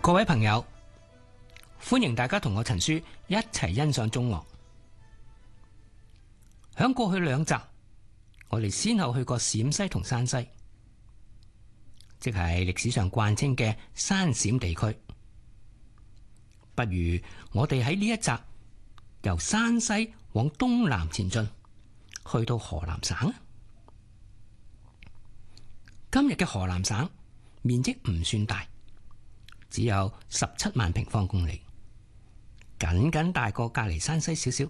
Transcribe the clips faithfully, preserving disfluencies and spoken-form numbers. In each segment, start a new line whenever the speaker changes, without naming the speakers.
各位朋友，歡迎大家同我陳書一齊欣賞中樂。響過去兩集，我哋先後去過陝西同山西，即係歷史上慣稱嘅山陝地區。不如我哋喺呢一集由山西往東南前進，去到河南省。今日嘅河南省面積唔算大，只有十七萬平方公里，僅僅大過隔籬山西少少。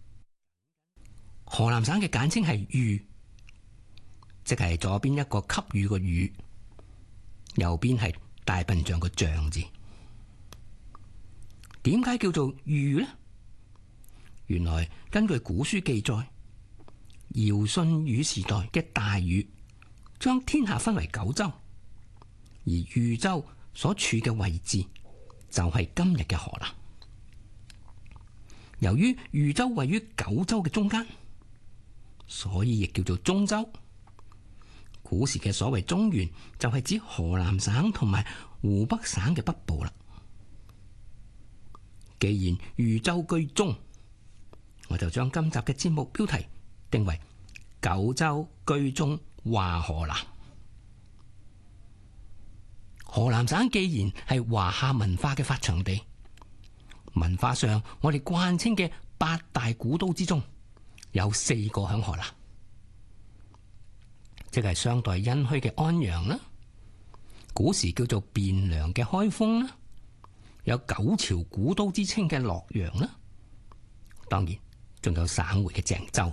河南省嘅簡稱係豫，即係左邊一個給予個予，右邊係大笨象個象字。點解叫做豫呢？原來根據古書記載，堯舜禹時代嘅大禹將天下分為九州，而豫州所處嘅位置就係今日嘅河南。由於豫州位於九州嘅中間，所以亦叫做中州。古時嘅所謂中原就係指河南省同埋湖北省嘅北部啦。既然豫州居中，我就將今集嘅節目標題定為九州居中話河南。河南省既然係華夏文化嘅發祥地，文化上我哋慣稱嘅八大古都之中，有四個響河南，即係商代殷墟嘅安陽啦，古時叫做汴梁嘅開封啦，有九朝古都之稱嘅洛陽啦，當然仲有省會嘅鄭州。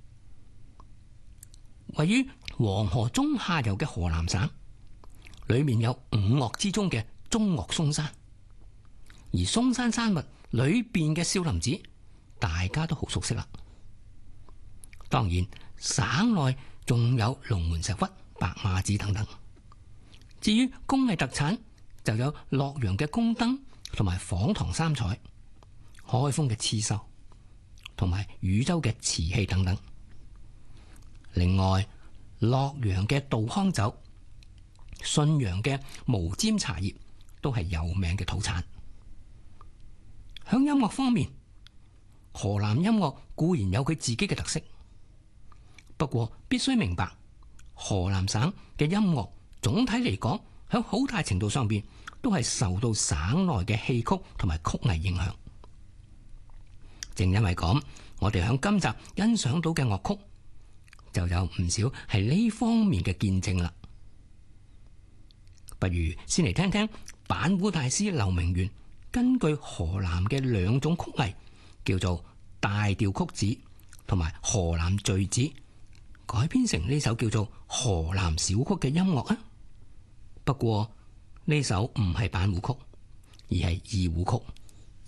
位於黃河中下游嘅河南省，裏面有五岳之中嘅中岳嵩山，而嵩山山脈裏邊嘅少林寺，大家都好熟悉啦。當然，省內仲有龍門石窟、白馬寺等等。至於工藝特產，就有洛陽嘅宮燈同埋晃堂三彩，開封嘅刺繡同埋禹州嘅瓷器等等。另外，洛陽嘅杜康酒、信陽嘅毛尖茶葉都係有名嘅土產。響音樂方面，河南音樂固然有佢自己嘅特色，不過必須明白，河南省嘅音樂總體嚟講，響好大程度上邊都係受到省內嘅戲曲同埋曲藝影響。正因為咁，我哋響今集欣賞到嘅樂曲就有唔少係呢方面嘅見證啦。不如先嚟聽聽板胡大師劉明元根據河南嘅兩種曲藝，叫做大調曲子同埋河南序子，改編成呢首叫做河南小曲嘅音樂啊。不過呢首唔係板胡曲，而係二胡曲。